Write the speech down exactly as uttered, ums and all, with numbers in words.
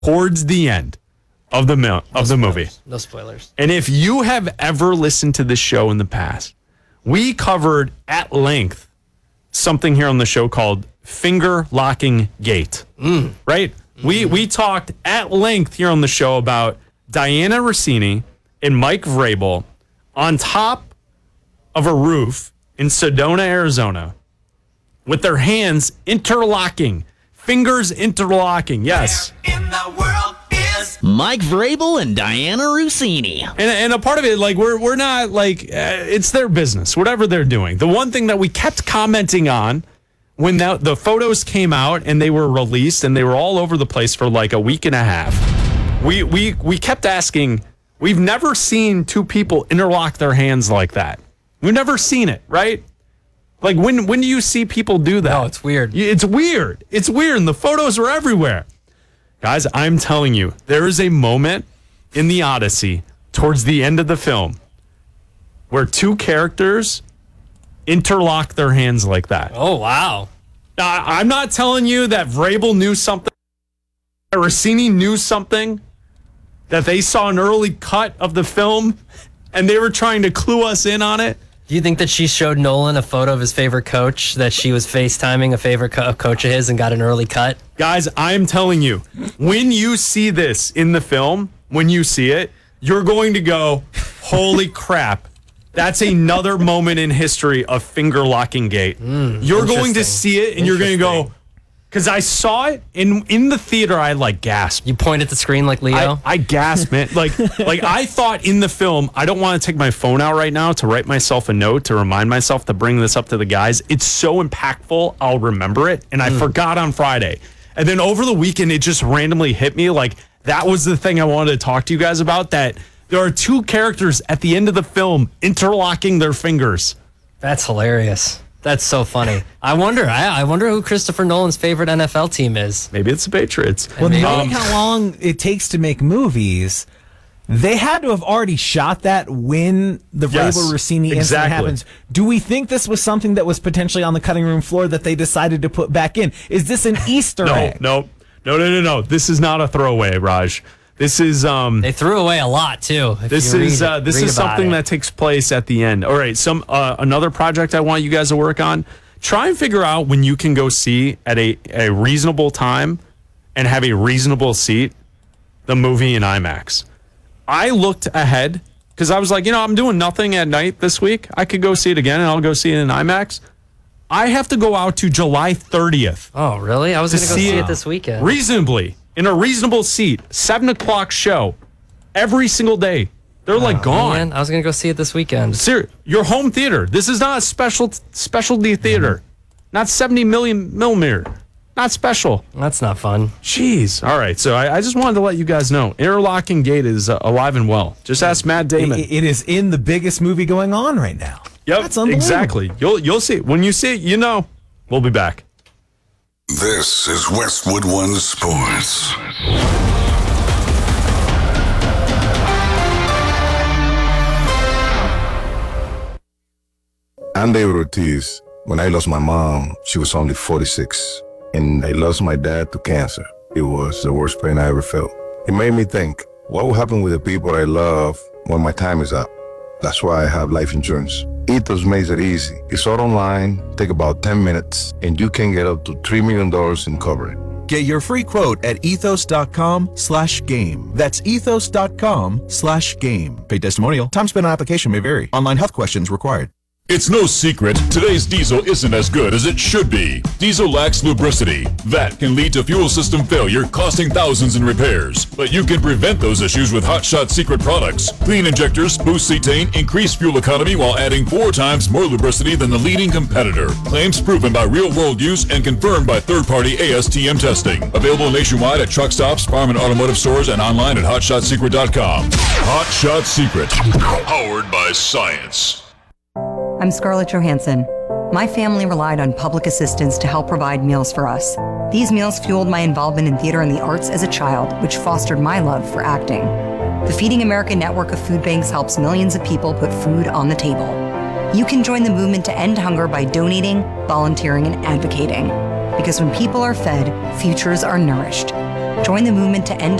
towards the end of the mil- of no the movie. No spoilers. And if you have ever listened to this show in the past, we covered at length something here on the show called Finger Locking Gate. Mm. Right? Mm-hmm. We we talked at length here on the show about Diana Rossini and Mike Vrabel on top of a roof in Sedona, Arizona, with their hands interlocking, fingers interlocking. Yes. Where in the world is Mike Vrabel and Diana Rossini? And, and a part of it, like, we're we're not, like, uh, it's their business, whatever they're doing. The one thing that we kept commenting on when that, the photos came out and they were released and they were all over the place for like a week and a half, we we we kept asking, we've never seen two people interlock their hands like that. We've never seen it, right? Like, when when do you see people do that? No, it's weird. It's weird. It's weird, and the photos are everywhere. Guys, I'm telling you, there is a moment in the Odyssey towards the end of the film where two characters interlock their hands like that. Oh, wow. Now, I'm not telling you that Vrabel knew something, that Rossini knew something, that they saw an early cut of the film and they were trying to clue us in on it. Do you think that she showed Nolan a photo of his favorite coach, that she was FaceTiming a favorite co- coach of his and got an early cut? Guys, I'm telling you, when you see this in the film, when you see it, you're going to go, holy crap. That's another moment in history of Finger Locking Gate. Mm, you're going to see it and you're going to go, because I saw it in in the theater, I like gasped. You point at the screen like Leo? I, I gasped, man. Like, like I thought in the film, I don't want to take my phone out right now to write myself a note to remind myself to bring this up to the guys. It's so impactful, I'll remember it. And I mm. forgot on Friday. And then over the weekend, it just randomly hit me. Like, that was the thing I wanted to talk to you guys about, that there are two characters at the end of the film interlocking their fingers. That's hilarious. That's so funny. I wonder. I, I wonder who Christopher Nolan's favorite N F L team is. Maybe it's the Patriots. Well, Maybe. knowing Um, how long it takes to make movies, they had to have already shot that when the Yes, Vrabel Rossini incident exactly. happens. Do we think this was something that was potentially on the cutting room floor that they decided to put back in? Is this an Easter No, egg? no, no, no, no, no. This is not a throwaway, Raj. This is um. They threw away a lot too. if This you is read uh, it- this read is about something it. that takes place at the end. All right, some uh, another project I want you guys to work on. Try and figure out when you can go see at a, a reasonable time and have a reasonable seat the movie in IMAX. I looked ahead because I was like, you know, I'm doing nothing at night this week. I could go see it again and I'll go see it in IMAX. I have to go out to July thirtieth. Oh, really? I was to going to go see see it it this weekend. reasonably, in a reasonable seat, seven o'clock show, every single day. They're like Oh, gone. man, I was going to go see it this weekend. Ser- your home theater. This is not a special specialty theater. Mm-hmm. Not seventy million millimeter. Not special. That's not fun. Jeez. All right. So I, I just wanted to let you guys know. Interlocking Gate is uh, alive and well. Just ask Matt Damon. It, it is in the biggest movie going on right now. Yep. That's unbelievable. Exactly. You'll you'll see it. When you see it, you know. We'll be back. This is Westwood One Sports. I'm David Ortiz. When I lost my mom, she was only forty-six, and I lost my dad to cancer. It was the worst pain I ever felt. It made me think, what will happen with the people I love when my time is up? That's why I have life insurance. Ethos makes it easy. It's all online, take about ten minutes, and you can get up to three million dollars in coverage. Get your free quote at ethos.com slash game. That's ethos.com slash game. Paid testimonial. Time spent on application may vary. Online health questions required. It's no secret, today's diesel isn't as good as it should be. Diesel lacks lubricity. That can lead to fuel system failure, costing thousands in repairs. But you can prevent those issues with Hot Shot Secret products. Clean injectors, boost cetane, increase fuel economy while adding four times more lubricity than the leading competitor. Claims proven by real-world use and confirmed by third-party A S T M testing. Available nationwide at truck stops, farm and automotive stores, and online at hot shot secret dot com. Hot Shot Secret. Powered by science. I'm Scarlett Johansson. My family relied on public assistance to help provide meals for us. These meals fueled my involvement in theater and the arts as a child, which fostered my love for acting. The Feeding America network of food banks helps millions of people put food on the table. You can join the movement to end hunger by donating, volunteering, and advocating. Because when people are fed, futures are nourished. Join the movement to end